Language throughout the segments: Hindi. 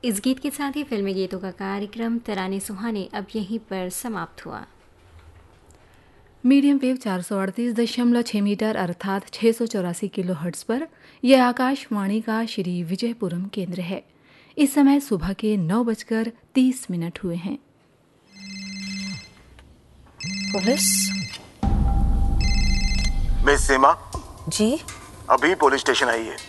इस गीत के साथ ही फिल्मी गीतों का कार्यक्रम तराने सुहाने अब यहीं पर समाप्त हुआ। मीडियम वेव 438.6 मीटर अर्थात 684 किलो हर्ट्ज पर यह आकाशवाणी का श्री विजयपुरम केंद्र है। इस समय सुबह के 9:30 हुए हैं। पुलिस? मिस सीमा जी? अभी पुलिस स्टेशन आई है।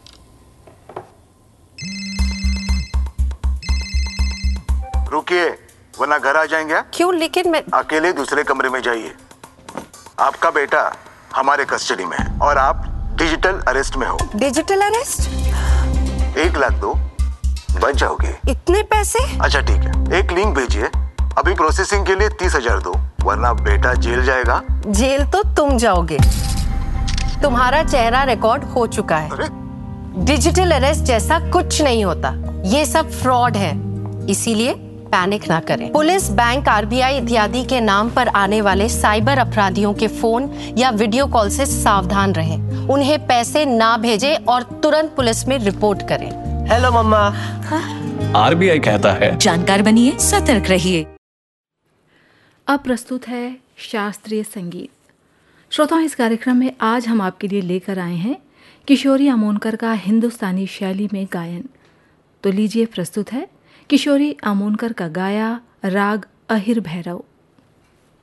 रुकिए वरना घर आ जाएंगे। क्यों? लेकिन मैं अकेले दूसरे कमरे में जाइए। आपका बेटा हमारे कस्टडी में है और आप डिजिटल अरेस्ट में हो। Digital arrest? 1 लाख दो, बच जाओगे। इतने पैसे? अच्छा ठीक है, एक लिंक भेजिए। अभी प्रोसेसिंग के लिए 30,000 दो, वरना बेटा जेल जाएगा। जेल तो तुम जाओगे। तुम्हारा चेहरा रिकॉर्ड हो चुका है। अरे? डिजिटल अरेस्ट जैसा कुछ नहीं होता, ये सब फ्रॉड है। इसीलिए पैनिक ना करें। पुलिस, बैंक, आरबीआई इत्यादि के नाम पर आने वाले साइबर अपराधियों के फोन या वीडियो कॉल से सावधान रहें। उन्हें पैसे ना भेजें और तुरंत पुलिस में रिपोर्ट करें। हेलो मम्मा। आरबीआई कहता है जानकार बनिए, सतर्क रहिए। अब प्रस्तुत है शास्त्रीय संगीत। श्रोताओं, इस कार्यक्रम में आज हम आपके लिए लेकर आए हैं किशोरी आमोनकर का हिंदुस्तानी शैली में गायन। तो लीजिए, प्रस्तुत है किशोरी आमोनकर का गाया राग अहिर भैरव।